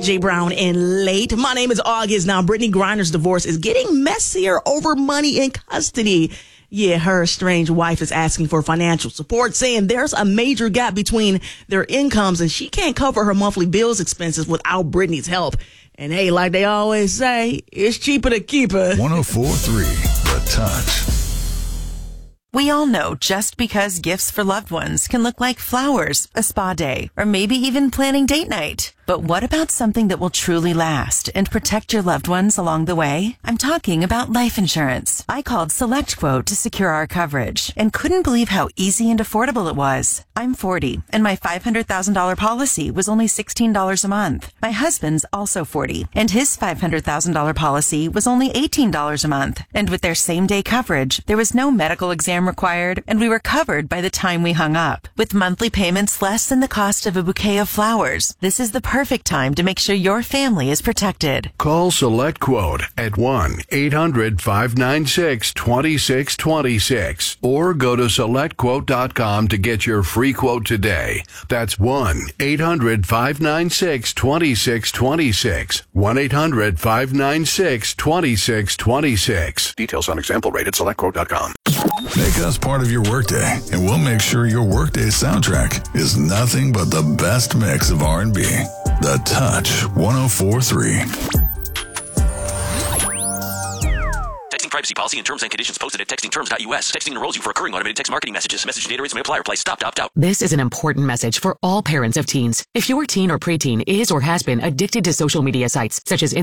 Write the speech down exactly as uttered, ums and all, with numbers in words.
J Brown and Late. My name is August. Now, Brittany Griner's divorce is getting messier over money in custody. Yeah, her estranged wife is asking for financial support, saying there's a major gap between their incomes and she can't cover her monthly bills expenses without Brittany's help. And hey, like they always say, it's cheaper to keep her. one oh four point three The Touch. We all know just because gifts for loved ones can look like flowers, a spa day, or maybe even planning date night. But what about something that will truly last and protect your loved ones along the way? I'm talking about life insurance. I called SelectQuote to secure our coverage and couldn't believe how easy and affordable it was. I'm forty, and my five hundred thousand dollars policy was only sixteen dollars a month. My husband's also forty, and his five hundred thousand dollars policy was only eighteen dollars a month. And with their same-day coverage, there was no medical exam required, and we were covered by the time we hung up. With monthly payments less than the cost of a bouquet of flowers, this is the perfect time to make sure your family is protected. Call SelectQuote at one eight hundred five nine six two six two six or go to select quote dot com to get your free quote today. That's one eight hundred five nine six two six two six. one eight hundred five nine six two six two six. Details on example rate at select quote dot com. Make us part of your workday, and we'll make sure your workday soundtrack is nothing but the best mix of R and B. The Touch one oh four point three. Texting privacy policy and terms and conditions posted at texting terms dot U S. Texting enrolls you for recurring automated text marketing messages. Message data rates may apply. Reply stop to opt out. This is an important message for all parents of teens. If your teen or preteen is or has been addicted to social media sites such as